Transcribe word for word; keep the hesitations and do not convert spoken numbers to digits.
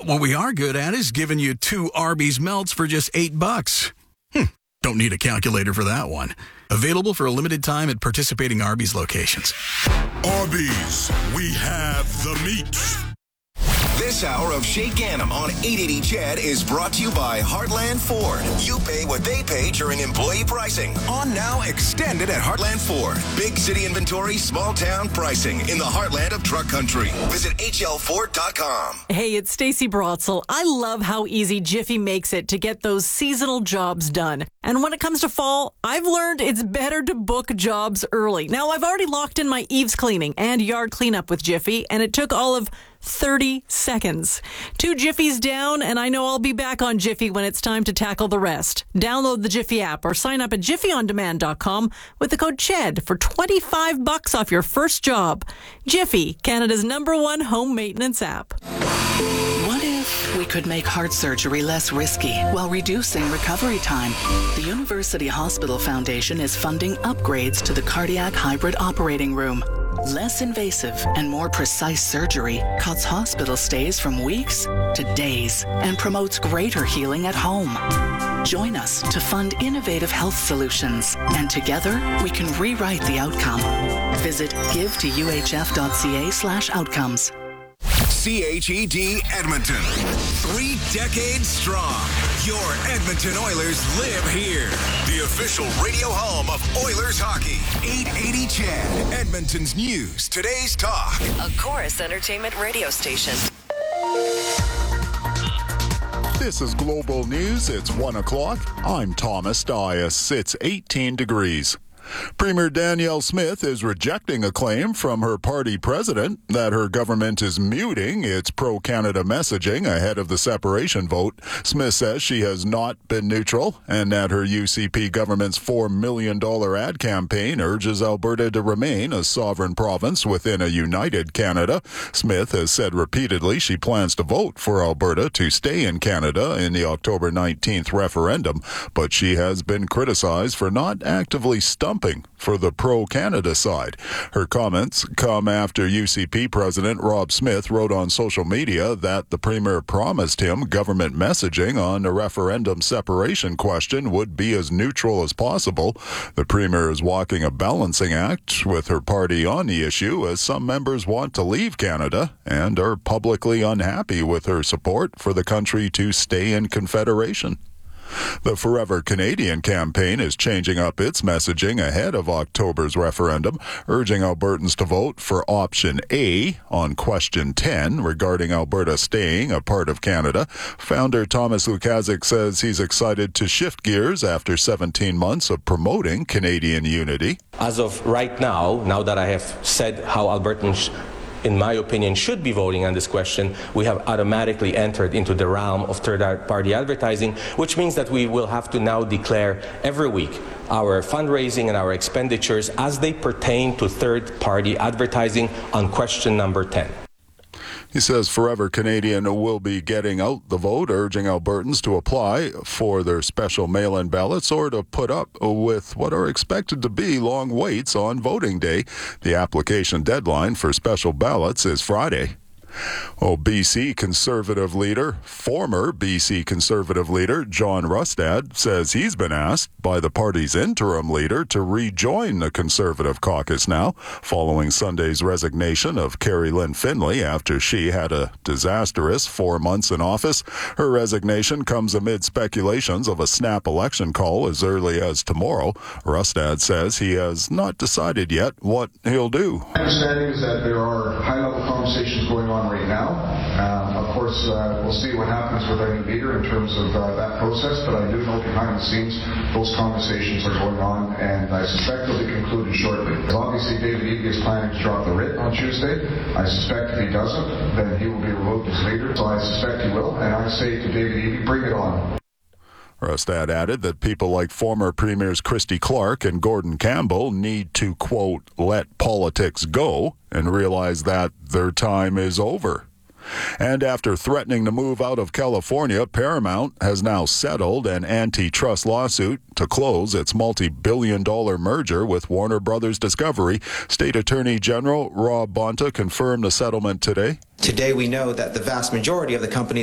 But what we are good at is giving you two Arby's melts for just eight bucks. Hm, don't need a calculator for that one. Available for a limited time at participating Arby's locations. Arby's, we have the meat. This hour of Shay Ganem on eight eighty C H E D is brought to you by Heartland Ford. You pay what they pay during employee pricing. On now, extended at Heartland Ford. Big city inventory, small town pricing in the heartland of truck country. Visit H L Ford dot com. Hey, it's Stacey Brotzel. I love how easy Jiffy makes it to get those seasonal jobs done. And when it comes to fall, I've learned it's better to book jobs early. Now, I've already locked in my eaves cleaning and yard cleanup with Jiffy, and it took all of thirty seconds. Two Jiffies down, and I know I'll be back on Jiffy when it's time to tackle the rest. Download the Jiffy app or sign up at jiffy on demand dot com with the code C H E D for twenty-five bucks off your first job. Jiffy, Canada's number one home maintenance app. What if we could make heart surgery less risky while reducing recovery time? The University Hospital Foundation is funding upgrades to the cardiac hybrid operating room. Less invasive and more precise surgery cuts hospital stays from weeks to days and promotes greater healing at home. Join us to fund innovative health solutions, and together we can rewrite the outcome. Visit give to u h f dot c a slash outcomes. C H E D Edmonton. Three decades strong. Your Edmonton Oilers live here. The official radio home of Oilers hockey. eight eighty C H E D. Edmonton's news. Today's talk. A Chorus Entertainment radio station. This is Global News. It's one o'clock. I'm Thomas Dias. It's eighteen degrees. Premier Danielle Smith is rejecting a claim from her party president that her government is muting its pro-Canada messaging ahead of the separation vote. Smith says she has not been neutral and that her U C P government's four million dollars ad campaign urges Alberta to remain a sovereign province within a united Canada. Smith has said repeatedly she plans to vote for Alberta to stay in Canada in the October nineteenth referendum, but she has been criticized for not actively stumping for the pro-Canada side. Her comments come after U C P President Rob Smith wrote on social media that the Premier promised him government messaging on the referendum separation question would be as neutral as possible. The Premier is walking a balancing act with her party on the issue, as some members want to leave Canada and are publicly unhappy with her support for the country to stay in Confederation. The Forever Canadian campaign is changing up its messaging ahead of October's referendum, urging Albertans to vote for option A on question ten regarding Alberta staying a part of Canada. Founder Thomas Lukaszuk says he's excited to shift gears after seventeen months of promoting Canadian unity. As of right now, now that I have said how Albertans in my opinion, should be voting on this question, we have automatically entered into the realm of third-party advertising, which means that we will have to now declare every week our fundraising and our expenditures as they pertain to third-party advertising on question number ten. He says Forever Canadian will be getting out the vote, urging Albertans to apply for their special mail-in ballots or to put up with what are expected to be long waits on voting day. The application deadline for special ballots is Friday. Oh, B C Conservative leader, former B C Conservative leader John Rustad says he's been asked by the party's interim leader to rejoin the Conservative caucus now, following Sunday's resignation of Carrie Lynn Finlay after she had a disastrous four months in office. Her resignation comes amid speculations of a snap election call as early as tomorrow. Rustad says he has not decided yet what he'll do. My understanding is that there are high-level conversations going on right now. Um, of course, uh, we'll see what happens with our new leader in terms of uh, that process, but I do know behind the scenes those conversations are going on, and I suspect they'll be concluded shortly. Obviously, David Eby is planning to drop the writ on Tuesday. I suspect if he doesn't, then he will be removed as leader, so I suspect he will, and I say to David Eby, bring it on. Rustad added that people like former Premiers Christy Clark and Gordon Campbell need to, quote, let politics go and realize that their time is over. And after threatening to move out of California, Paramount has now settled an antitrust lawsuit to close its multi-billion dollar merger with Warner Brothers Discovery. State Attorney General Rob Bonta confirmed the settlement today. Today we know that the vast majority of the company